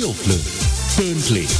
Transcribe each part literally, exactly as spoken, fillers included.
ที่ยวเพลินเพลินเพลง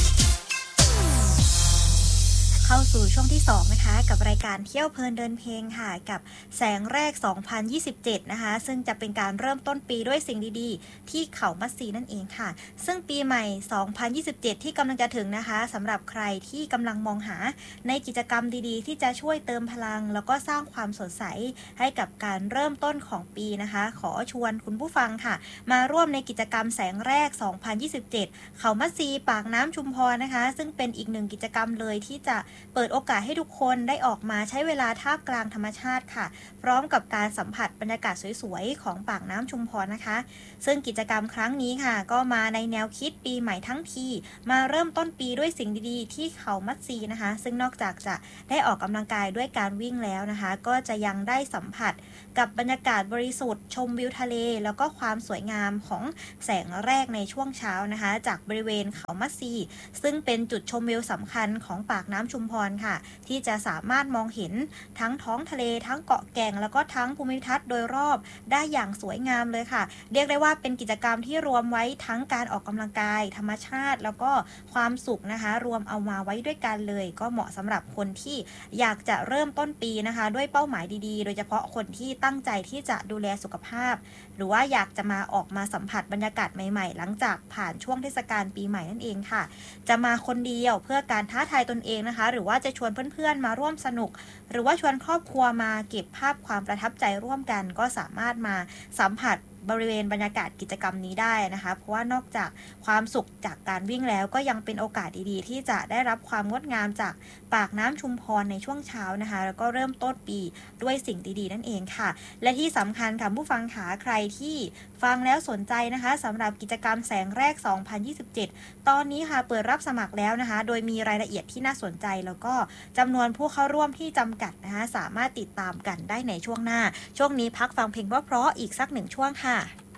เข้าสู่ช่วงที่สองนะคะกับรายการเที่ยวเพลินเดินเพลงค่ะกับแสงแรกสองพันยี่สิบเจ็ดนะคะซึ่งจะเป็นการเริ่มต้นปีด้วยสิ่งดีๆที่เขามัดซีนั่นเองค่ะซึ่งปีใหม่สองพันยี่สิบเจ็ดที่กำลังจะถึงนะคะสำหรับใครที่กำลังมองหาในกิจกรรมดีๆที่จะช่วยเติมพลังแล้วก็สร้างความสดใสให้กับการเริ่มต้นของปีนะคะขอชวนคุณผู้ฟังค่ะมาร่วมในกิจกรรมแสงแรกสองพันยี่สิบเจ็ดเขามัดซีปากน้ำชุมพรนะคะซึ่งเป็นอีกหนึ่งกิจกรรมเลยที่จะเปิดโอกาสให้ทุกคนได้ออกมาใช้เวลาท่ามกลางธรรมชาติค่ะพร้อมกับการสัมผัสบรรยากาศสวยๆของปากน้ำชุมพรนะคะซึ่งกิจกรรมครั้งนี้ค่ะก็มาในแนวคิดปีใหม่ทั้งทีมาเริ่มต้นปีด้วยสิ่งดีๆที่เขามัดซีนะคะซึ่งนอกจากจะได้ออกกำลังกายด้วยการวิ่งแล้วนะคะก็จะยังได้สัมผัสกับบรรยากาศบริสุทธิ์ชมวิวทะเลแล้วก็ความสวยงามของแสงแรกในช่วงเช้านะคะจากบริเวณเขามัดซีซึ่งเป็นจุดชมวิวสำคัญของปากน้ำชุมพรค่ะที่จะสามารถมองเห็นทั้งท้องทะเลทั้งเกาะแก่งแล้วก็ทั้งภูมิทัศน์โดยรอบได้อย่างสวยงามเลยค่ะเรียกได้ว่าเป็นกิจกรรมที่รวมไว้ทั้งการออกกำลังกายธรรมชาติแล้วก็ความสุขนะคะรวมเอามาไว้ด้วยกันเลยก็เหมาะสำหรับคนที่อยากจะเริ่มต้นปีนะคะด้วยเป้าหมายดีๆโดยเฉพาะคนที่ตั้งใจที่จะดูแลสุขภาพหรือว่าอยากจะมาออกมาสัมผัสบรรยากาศใหม่ๆหลังจากผ่านช่วงเทศกาลปีใหม่นั่นเองค่ะจะมาคนเดียวเพื่อการท้าทายตนเองนะคะหรือว่าจะชวนเพื่อนๆมาร่วมสนุกหรือว่าชวนครอบครัวมาเก็บภาพความประทับใจร่วมกันก็สามารถมาสัมผัสบริเวณบรรยากาศกิจกรรมนี้ได้นะคะเพราะว่านอกจากความสุขจากการวิ่งแล้วก็ยังเป็นโอกาสดีๆที่จะได้รับความงดงามจากปากน้ำชุมพรในช่วงเช้านะคะแล้วก็เริ่มต้นปีด้วยสิ่งดีๆนั่นเองค่ะและที่สำคัญค่ะผู้ฟังขาใครที่ฟังแล้วสนใจนะคะสำหรับกิจกรรมแสงแรกสองพันยี่สิบเจ็ดตอนนี้ค่ะเปิดรับสมัครแล้วนะคะโดยมีรายละเอียดที่น่าสนใจแล้วก็จำนวนผู้เข้าร่วมที่จำกัดนะคะสามารถติดตามกันได้ในช่วงหน้าช่วงนี้พักฟังเพลงเพราะๆอีกสักหนึ่งช่วงค่ะ